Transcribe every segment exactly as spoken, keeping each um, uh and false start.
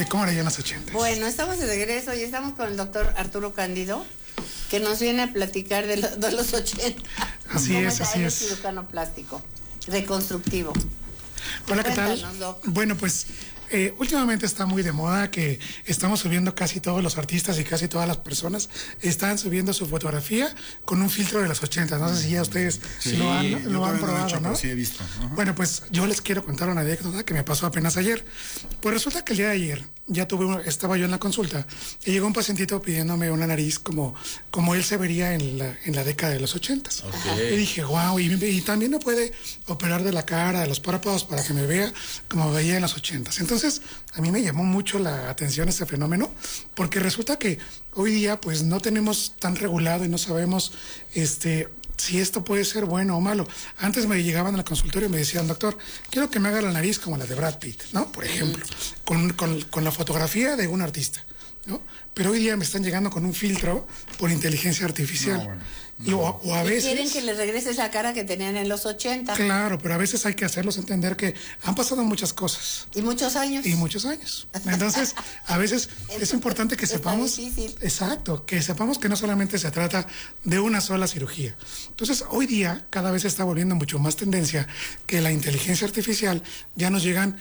de cómo era ya en los ochentas. Bueno, estamos de regreso y estamos con el doctor Arturo Cándido, que nos viene a platicar de, lo, de los ochenta. Así es, así Él es. es cirujano plástico, reconstructivo. Hola, ¿qué tal? Cuéntanos, Doc. Bueno, pues eh, últimamente está muy de moda que estamos subiendo, casi todos los artistas y casi todas las personas están subiendo su fotografía con un filtro de los ochenta. No sé si ya ustedes Sí, lo han, yo lo han todavía no lo he probado, hecho, ¿no? pero sí he visto. Ajá. Bueno, pues yo les quiero contar una anécdota que me pasó apenas ayer. Pues resulta que el día de ayer ya tuve, una- estaba yo en la consulta y llegó un pacientito pidiéndome una nariz como, como él se vería en la, en la década de los ochentas. Ok. Y dije, wow, y, y también me puede operar de la cara, de los párpados para que me vea como veía en los ochentas. Entonces, a mí me llamó mucho la atención este fenómeno, porque resulta que hoy día pues no tenemos tan regulado y no sabemos este si esto puede ser bueno o malo. Antes me llegaban al consultorio y me decían, doctor, quiero que me haga la nariz como la de Brad Pitt, ¿no? Por ejemplo, con, con, con la fotografía de un artista, ¿no? Pero hoy día me están llegando con un filtro por inteligencia artificial. No, bueno, Y, o, o a Y veces... quieren que les regreses la cara que tenían en los ochenta. Claro, pero a veces hay que hacerlos entender que han pasado muchas cosas. Y muchos años. Y muchos años. Entonces, a veces es importante que Está sepamos, difícil. exacto, que sepamos que no solamente se trata de una sola cirugía. Entonces, hoy día cada vez se está volviendo mucho más tendencia que la inteligencia artificial ya nos llegan,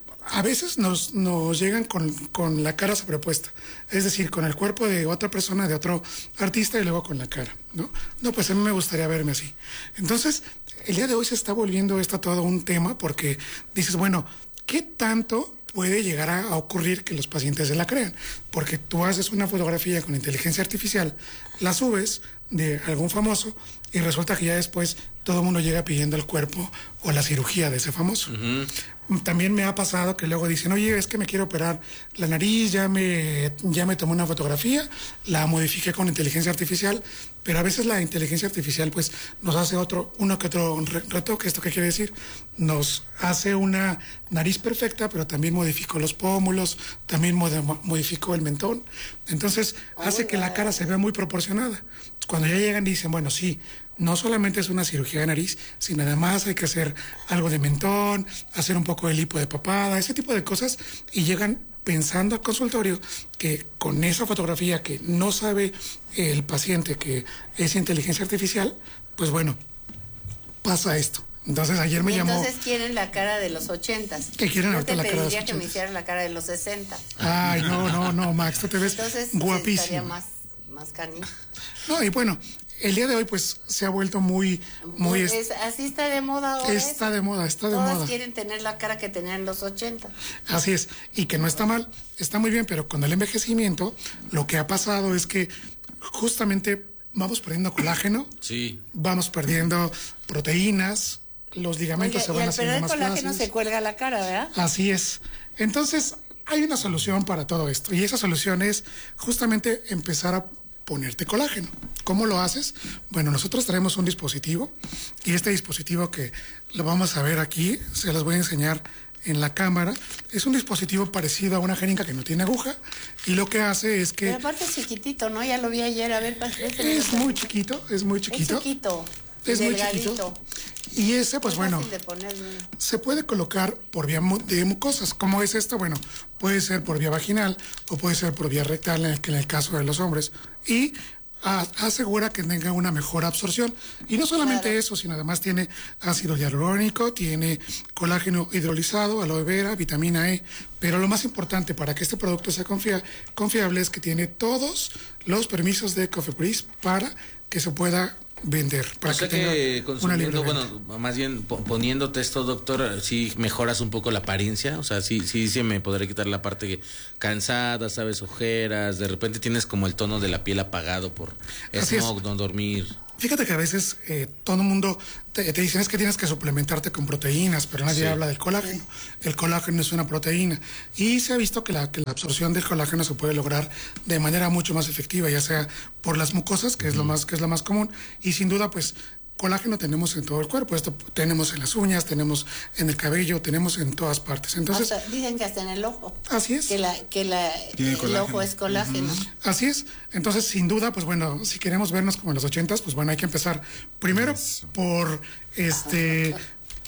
a veces nos, nos llegan con, con la cara sobrepuesta, es decir, con el cuerpo de otra persona, de otro artista y luego con la cara, ¿no? No, pues a mí me gustaría verme así. Entonces, el día de hoy se está volviendo esto todo un tema porque dices, bueno, ¿qué tanto puede llegar a, a ocurrir que los pacientes se la crean? Porque tú haces una fotografía con inteligencia artificial, la subes de algún famoso y resulta que ya después todo el mundo llega pidiendo el cuerpo o la cirugía de ese famoso. Uh-huh. También me ha pasado que luego dicen, oye, es que me quiero operar la nariz, ya me, ya me tomé una fotografía, la modifiqué con inteligencia artificial, pero a veces la inteligencia artificial pues nos hace otro, uno que otro retoque. ¿Esto qué quiere decir? Nos hace una nariz perfecta, pero también modificó los pómulos, también mod- modificó el mentón. Entonces hace que la cara se vea muy proporcionada. Cuando ya llegan dicen, bueno, sí, no solamente es una cirugía de nariz, sino además hay que hacer algo de mentón, hacer un poco de lipo de papada, ese tipo de cosas, y llegan pensando al consultorio que con esa fotografía que no sabe el paciente que es inteligencia artificial, pues bueno, pasa esto. Entonces ayer me y llamó... Entonces quieren la cara de los ochentas. Que quieren Yo ahorita te la cara de los pediría que me ochentas. hicieran la cara de los sesenta. Ay, no, no, no, Max, tú te ves Entonces guapísimo. estaría más, más canijo. No, y bueno, el día de hoy pues se ha vuelto muy... muy Es, así está de moda ahora. está eso. de moda, está de Todas moda. quieren tener la cara que tenían en los ochenta. Así es, y que no está mal, está muy bien, pero con el envejecimiento lo que ha pasado es que justamente vamos perdiendo colágeno, Sí. vamos perdiendo proteínas, los ligamentos Oye, se y van al haciendo perder más colágeno flácidos. se cuelga la cara, ¿verdad? Así es. Entonces, hay una solución para todo esto, y esa solución es justamente empezar a ponerte colágeno. ¿Cómo lo haces? Bueno, nosotros traemos un dispositivo, y este dispositivo que lo vamos a ver aquí, se los voy a enseñar en la cámara, es un dispositivo parecido a una jeringa que no tiene aguja, y lo que hace es que Pero aparte es chiquitito, ¿no? Ya lo vi ayer, a ver. es muy chiquito, es muy chiquito. Es chiquito. Es muy delgadito. chiquito. Y ese, pues Es bueno, fácil de poner, ¿no? se puede colocar por vía mu- de mucosas. ¿Cómo es esto? Bueno, puede ser por vía vaginal o puede ser por vía rectal, en el, que en el caso de los hombres. Y a- asegura que tenga una mejor absorción. Y no solamente Claro. eso, sino además tiene ácido hialurónico, tiene colágeno hidrolizado, aloe vera, vitamina E. Pero lo más importante para que este producto sea confia- confiable es que tiene todos los permisos de COFEPRIS para que se pueda vender. Para O sea que tenga que una libre consumiendo, venta. bueno, más bien po- poniéndote esto, doctor, sí mejoras un poco la apariencia, o sea, sí, sí, sí me podré quitar la parte que cansada, sabes, ojeras, de repente tienes como el tono de la piel apagado por Así es. smog, no dormir. Fíjate que a veces eh, todo el mundo te, te dicen es que tienes que suplementarte con proteínas, pero nadie Sí. habla del colágeno. El colágeno es una proteína y se ha visto que la, que la absorción del colágeno se puede lograr de manera mucho más efectiva, ya sea por las mucosas, que es lo más que es lo más común, y sin duda pues colágeno tenemos en todo el cuerpo. Esto tenemos en las uñas, tenemos en el cabello, tenemos en todas partes. Entonces, Hasta- dicen que hasta en el ojo. así es. Que, la, que la, Tiene el colágeno. ojo es colágeno. Así es. Entonces, sin duda, pues bueno, si queremos vernos como en los ochentas, pues bueno, hay que empezar primero Eso. por este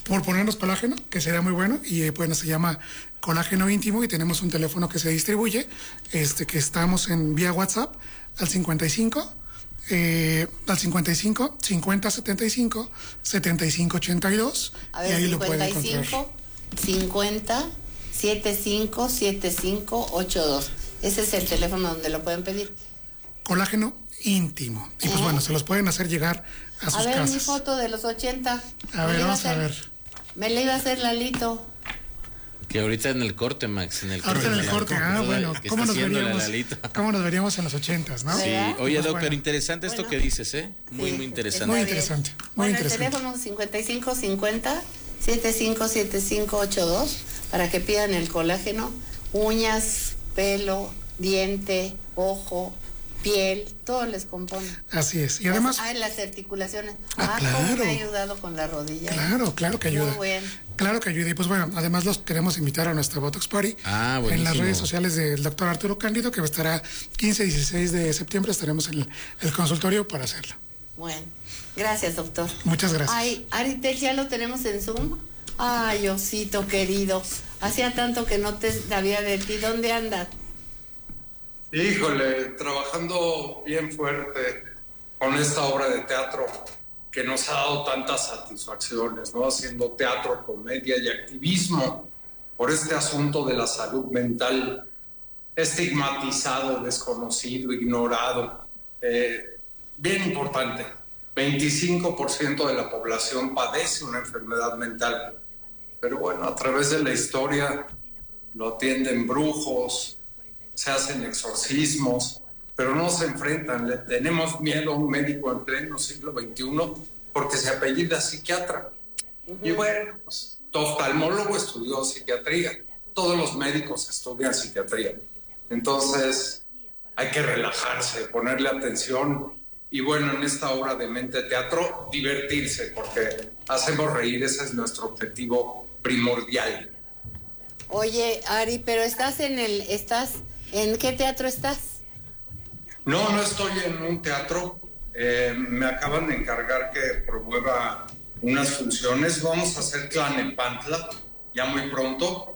por ponernos colágeno, que sería muy bueno, y eh, bueno, se llama Colágeno Íntimo y tenemos un teléfono que se distribuye, este que estamos en vía WhatsApp al cincuenta y cinco, eh, al cincuenta y cinco, cincuenta setenta y cinco, setenta y cinco ochenta y dos, A ver, y ahí cincuenta y lo puede encontrar. cinco, cincuenta, setenta y cinco, setenta y cinco ochenta y dos. Ese es el teléfono donde lo pueden pedir. Colágeno Íntimo. Y pues Ajá. bueno, se los pueden hacer llegar a sus A ver, casas. mi foto de los ochenta. A Me ver, la iba vamos a hacer- ver. Me la iba a hacer Lalito. Que ahorita en el corte, Max, en el Ahorita en corte. el la- corte, ¿cómo- ah, cómo- bueno, que ¿cómo está nos, haciéndole a veríamos, Lalito? ¿cómo nos veríamos en los ochentas, no? Sí, ¿Verdad? oye, Pues Doc, bueno. pero interesante esto Bueno. que dices, ¿eh? Muy, Sí, muy está interesante. Muy bien. interesante, muy Bueno, interesante. el teléfono cincuenta y cinco cincuenta, setenta y cinco setenta y cinco ochenta y dos para que pidan el colágeno, uñas, pelo, diente, ojo, piel, todo les compone. Así es. Y además, Ah, las articulaciones. Ah, Ah, cómo claro. me ha ayudado con la rodilla. claro, claro que ayuda. Muy bueno. Claro que ayuda. Y pues bueno, además los queremos invitar a nuestra Botox Party. Ah, en buenísimo. las redes sociales del doctor Arturo Cándido, que estará quince y dieciséis de septiembre, estaremos en el, el consultorio para hacerlo. Bueno, gracias, doctor. Muchas gracias. Ay, Aritel, ¿ya lo tenemos en Zoom? Ay, osito querido. Hacía tanto que no te sabía de ti. ¿Dónde andas? Híjole, trabajando bien fuerte con esta obra de teatro que nos ha dado tantas satisfacciones, ¿no? Haciendo teatro, comedia y activismo por este asunto de la salud mental estigmatizado, desconocido, ignorado. Eh, bien importante, veinticinco por ciento de la población padece una enfermedad mental, pero bueno, a través de la historia lo atienden brujos, se hacen exorcismos, pero no se enfrentan. Le tenemos miedo a un médico en pleno siglo veintiuno porque se apellida psiquiatra. Y bueno, pues, tu oftalmólogo estudió psiquiatría, todos los médicos estudian psiquiatría. Entonces hay que relajarse, ponerle atención y bueno, en esta obra de Mente Teatro, divertirse, porque hacemos reír, ese es nuestro objetivo primordial. Oye, Ari, pero estás en el, estás, ¿en qué teatro estás? No, no estoy en un teatro. Eh, me acaban de encargar que promueva unas funciones. Vamos a hacer Tlalnepantla ya muy pronto.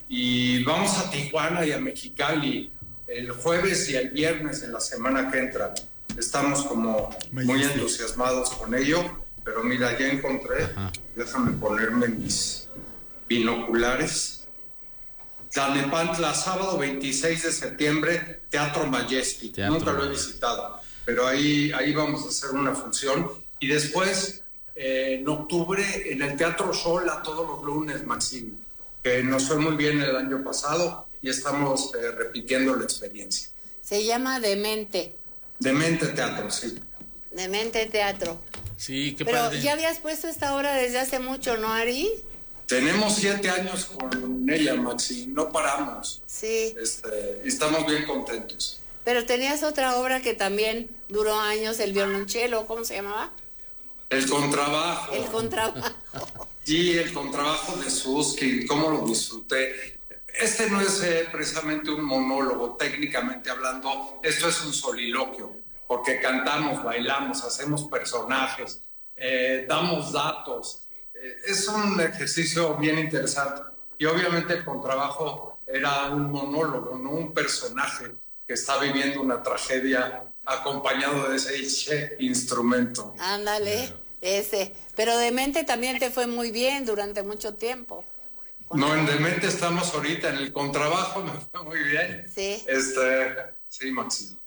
Y vamos a Tijuana y a Mexicali el jueves y el viernes de la semana que entra. Estamos como muy entusiasmados con ello. Pero mira, ya encontré. Ajá. Déjame ponerme mis binoculares. Tlalnepantla, sábado veintiséis de septiembre, Teatro Majestic. Teatro Nunca lo he Majestic. visitado, pero ahí, ahí vamos a hacer una función. Y después, eh, en octubre, en el Teatro Xola, todos los lunes, Maxim, que nos fue muy bien el año pasado y estamos eh, repitiendo la experiencia. Se llama Demente, Demente Teatro, sí. Demente Teatro. Sí, qué Pero padre. ya habías puesto esta obra desde hace mucho, ¿no, Ari? Tenemos siete años con ella, Maxim, no paramos. Sí, Este, y estamos bien contentos. pero tenías otra obra que también duró años, el violonchelo, ¿cómo se llamaba? El contrabajo. El contrabajo. Sí, el contrabajo de Susskind, cómo lo disfruté. Este no es eh, precisamente un monólogo, técnicamente hablando, esto es un soliloquio, porque cantamos, bailamos, hacemos personajes, eh, damos datos. Eh, es un ejercicio bien interesante. Y obviamente el contrabajo era un monólogo, no un personaje que está viviendo una tragedia acompañado de ese instrumento. Ándale, ese. Pero Demente también te fue muy bien durante mucho tiempo. No, en Demente estamos ahorita, en el contrabajo me fue muy bien. Sí. Este, sí, Maxi.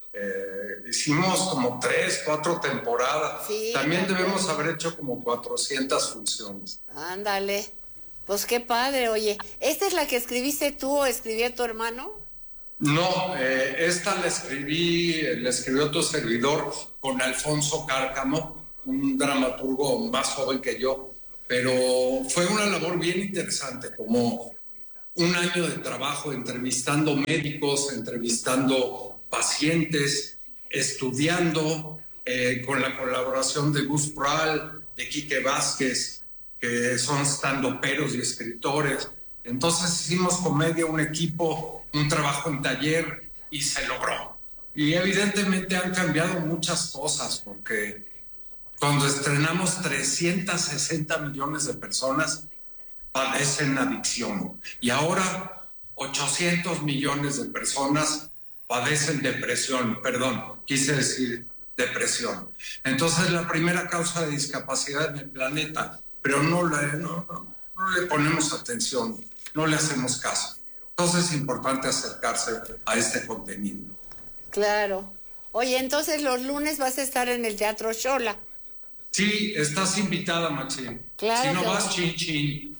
Eh, hicimos como tres, cuatro temporadas. Sí, También me debemos acuerdo. haber hecho como cuatrocientas funciones. Ándale. Pues qué padre, oye. ¿Esta es la que escribiste tú o escribió tu hermano? No, eh, esta la escribí, la escribió tu servidor con Alfonso Cárcamo, un dramaturgo más joven que yo, pero fue una labor bien interesante, como un año de trabajo entrevistando médicos, entrevistando pacientes, estudiando, eh, con la colaboración de Gus Pral, de Quique Vázquez, que son standuperos y escritores. Entonces hicimos comedia, un equipo, un trabajo en taller y se logró. Y evidentemente han cambiado muchas cosas porque Cuando estrenamos trescientos sesenta millones de personas padecen adicción y ahora ochocientos millones de personas padecen depresión, perdón, quise decir depresión. Entonces la primera causa de discapacidad en el planeta, pero no le, no, no, no le ponemos atención, no le hacemos caso. Entonces es importante acercarse a este contenido. Claro. Oye, entonces los lunes vas a estar en el Teatro Xola. Sí, estás invitada, Maxine. Claro. Si no que vas, no. chin, chin.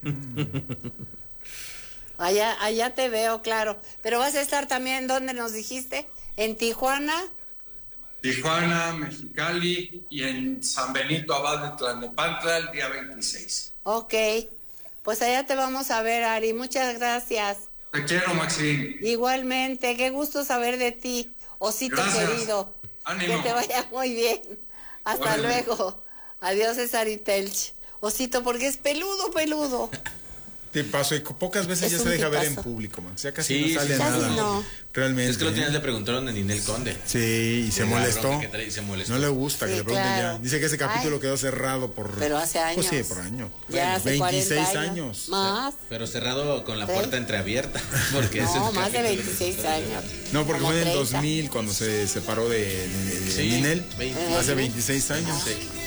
Allá, allá te veo, claro. Pero vas a estar también, ¿dónde nos dijiste? ¿En Tijuana? Tijuana, Mexicali y en San Benito Abad de Tlalnepantla el día veintiséis. Ok. Pues allá te vamos a ver, Ari. Muchas gracias. Te quiero, Maxine. Igualmente, qué gusto saber de ti, osito Gracias. querido. Ánimo. Que te vaya muy bien. Hasta Órale. luego. Adiós, Cesari Telch. Osito, porque es peludo, peludo. Tipazo, y pocas veces Es ya un se deja ver en tipazo. público, man. Ya casi Sí, no sale sí, casi nada. no. Realmente. Es que lo ¿eh? tenías le preguntaron de Ninel Conde. Sí, y se La molestó. bronca que trae, se molestó. No le gusta que Sí, le pregunten claro. ya. Dice que ese capítulo Ay. quedó cerrado por. Pero hace años. Pues sí, por año. Ya hace veintiséis cuarenta años. Más. Pero cerrado con la ¿Sí? puerta entreabierta. Porque ese No, es más de capítulo. veintiséis años. No, porque Como fue en el treinta. dos mil cuando se separó de, de, de Sí, Ninel. veinte. Hace veintiséis años. Sí.